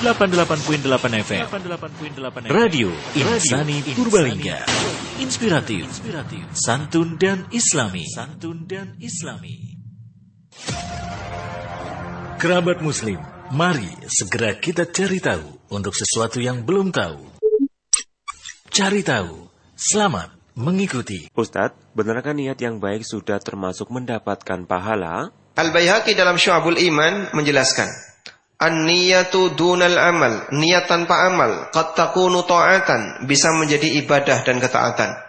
88.8 FM. Radio Insani Purbalingga. Inspiratif, santun dan islami. Kerabat muslim, mari segera kita cari tahu untuk sesuatu yang belum tahu. Cari tahu, selamat mengikuti. Ustadz, benarkah niat yang baik sudah termasuk mendapatkan pahala? Al-Baihaqi dalam Syu'abul Iman menjelaskan, an-niyatu dunal amal, niat tanpa amal, qad takunu ta'atan, bisa menjadi ibadah dan ketaatan.